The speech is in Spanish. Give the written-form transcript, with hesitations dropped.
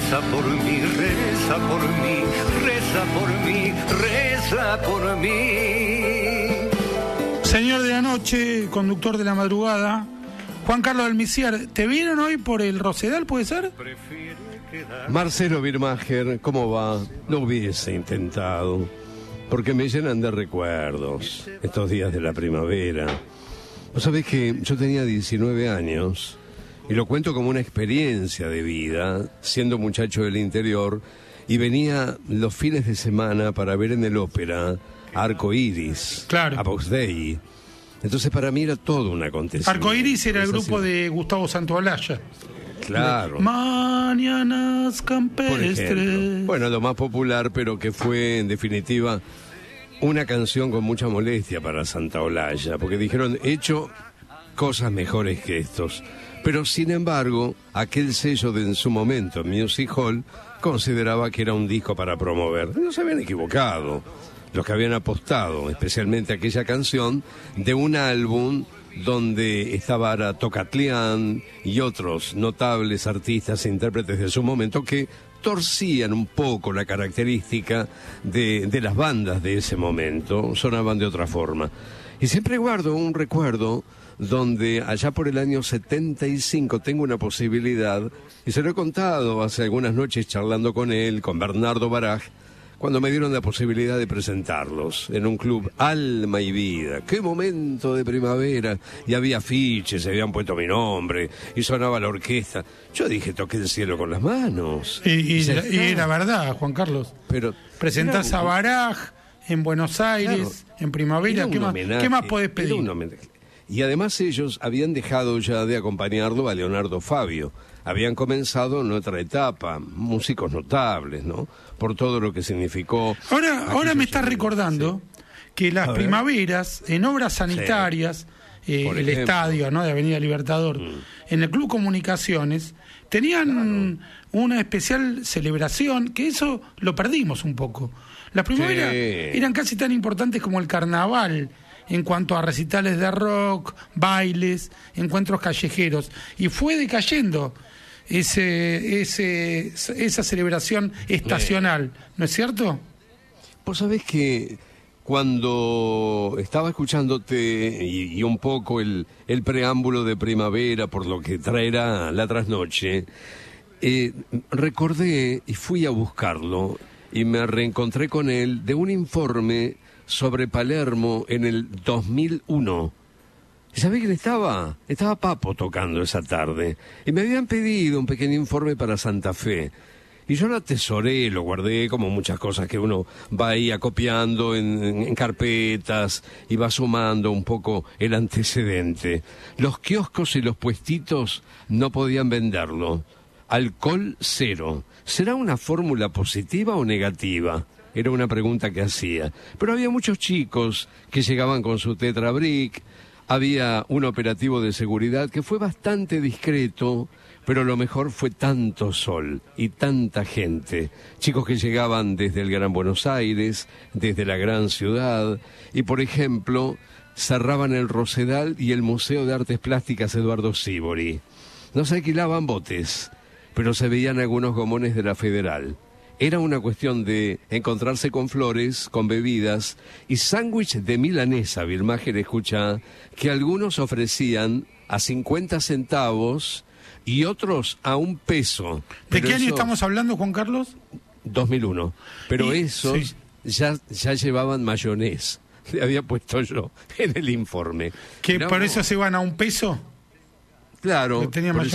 Reza por mí, reza por mí, reza por mí, reza por mí. Señor de la noche, conductor de la madrugada, Juan Carlos Almiciar, ¿te vieron hoy por el Rosedal, puede ser? Marcelo Birmacher, ¿cómo va? Lo hubiese intentado, porque me llenan de recuerdos estos días de la primavera. Vos sabés que yo tenía 19 años, y lo cuento como una experiencia de vida, siendo muchacho del interior, y venía los fines de semana para ver en el ópera Arco Iris, claro, a Vox Dei. Entonces para mí era todo un acontecimiento. Arco Iris era el grupo de Gustavo Santaolalla. Claro. Mañanas campestres. Bueno, lo más popular, pero que fue en definitiva una canción con mucha molestia para Santaolalla, porque dijeron, he hecho cosas mejores que estos. Pero sin embargo, aquel sello de en su momento, Music Hall, consideraba que era un disco para promover. No se habían equivocado los que habían apostado, especialmente aquella canción, de un álbum donde estaba Ara Tocatlián y otros notables artistas e intérpretes de su momento que torcían un poco la característica de las bandas de ese momento, sonaban de otra forma. Y siempre guardo un recuerdo donde allá por el año 75 tengo una posibilidad, y se lo he contado hace algunas noches charlando con él, con Bernardo Baraj, cuando me dieron la posibilidad de presentarlos en un club, Alma y Vida. ¡Qué momento de primavera! Y había afiches, se habían puesto mi nombre, y sonaba la orquesta. Yo dije, toqué el cielo con las manos. Y era verdad, Juan Carlos. Pero presentás a Baraj en Buenos Aires, claro, en primavera. ¿Qué más podés pedir? Y además ellos habían dejado ya de acompañarlo a Leonardo Fabio. Habían comenzado en otra etapa, músicos notables, ¿no? Por todo lo que significó. Ahora me estás recordando que las primaveras, en obras sanitarias, el estadio, ¿no?, de Avenida Libertador, en el Club Comunicaciones, tenían una especial celebración, que eso lo perdimos un poco. Las primaveras eran casi tan importantes como el carnaval, en cuanto a recitales de rock, bailes, encuentros callejeros, y fue decayendo esa celebración estacional, ¿no es cierto? Vos sabés que cuando estaba escuchándote y un poco el preámbulo de primavera, por lo que traerá la trasnoche, recordé y fui a buscarlo y me reencontré con él de un informe sobre Palermo en el 2001. ¿Y sabés quién estaba? Estaba Papo tocando esa tarde. Y me habían pedido un pequeño informe para Santa Fe. Y yo lo atesoré, lo guardé como muchas cosas que uno va ahí acopiando en carpetas y va sumando un poco el antecedente. Los kioscos y los puestitos no podían venderlo. Alcohol cero. ¿Será una fórmula positiva o negativa? Era una pregunta que hacía. Pero había muchos chicos que llegaban con su Tetra Brick. Había un operativo de seguridad que fue bastante discreto, pero lo mejor fue tanto sol y tanta gente. Chicos que llegaban desde el Gran Buenos Aires, desde la gran ciudad, y por ejemplo, cerraban el Rosedal y el Museo de Artes Plásticas Eduardo Sívori. No se alquilaban botes, pero se veían algunos gomones de la Federal. Era una cuestión de encontrarse con flores, con bebidas y sándwich de milanesa, Birmacher, escucha, que algunos ofrecían a 50 centavos y otros a $1. ¿De qué año estamos hablando, Juan Carlos? 2001. Pero esos ya llevaban mayonés. Le había puesto yo en el informe. ¿Que por eso se iban a $1? Claro, por eso